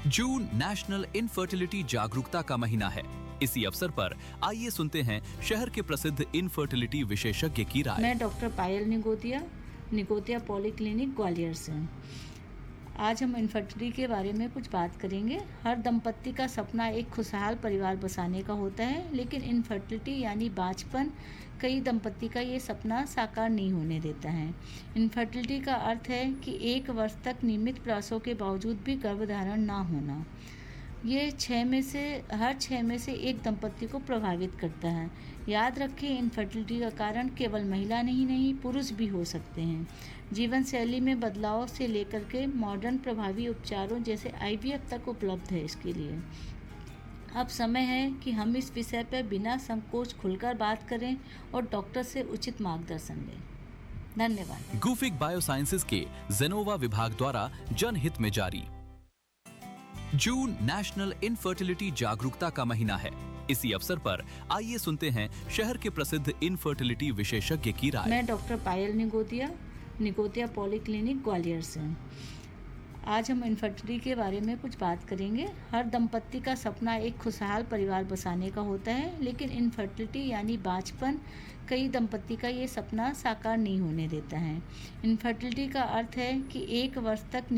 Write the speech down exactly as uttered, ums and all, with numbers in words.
जून national infertility जागरूकता का महीना है। इसी अवसर पर आइए सुनते हैं शहर के प्रसिद्ध इनफर्टिलिटी विशेषज्ञ की राय। मैं डॉक्टर पायल निगोतिया, निगोतिया पॉलीक्लिनिक ग्वालियर से। आज हम इनफर्टिलिटी के बारे में कुछ बात करेंगे। हर दंपत्ति का सपना एक खुशहाल परिवार बसाने का होता है, लेकिन इनफर्टिलिटी यानी बांझपन कई दंपत्ति का ये सपना साकार नहीं होने देता है। इनफर्टिलिटी का अर्थ है कि एक वर्ष तक नियमित प्रयासों के बावजूद भी गर्भधारण ना होना। ये छः में से हर छः में से एक दंपत्ति को प्रभावित करता है। याद रखें, इनफर्टिलिटी का कारण केवल महिला नहीं नहीं पुरुष भी हो सकते हैं। जीवन शैली में बदलाव से लेकर के मॉडर्न प्रभावी उपचारों जैसे आईवीएफ तक उपलब्ध है। इसके लिए अब समय है कि हम इस विषय पर बिना संकोच खुलकर बात करें और डॉक्टर से उचित मार्गदर्शन लें। धन्यवाद। गुफिक बायोसाइंसेज के जेनोवा विभाग द्वारा जनहित में जारी। जून नेशनल इनफर्टिलिटी जागरूकता का महीना है। इसी अवसर पर आइए सुनते हैं शहर के प्रसिद्ध इनफर्टिलिटी विशेषज्ञ की राय। मैं डॉक्टर पायल निगोतिया, निगोतिया पॉलीक्लिनिक ग्वालियर से। आज हम इनफर्टिलिटी के बारे में कुछ बात करेंगे। हर दंपत्ति का सपना एक खुशहाल परिवार बसाने का होता है, लेकिन इनफर्टिलिटी यानी बांझपन कई दंपत्ति का ये सपना साकार नहीं होने देता है। इनफर्टिलिटी का अर्थ है कि एक वर्ष तक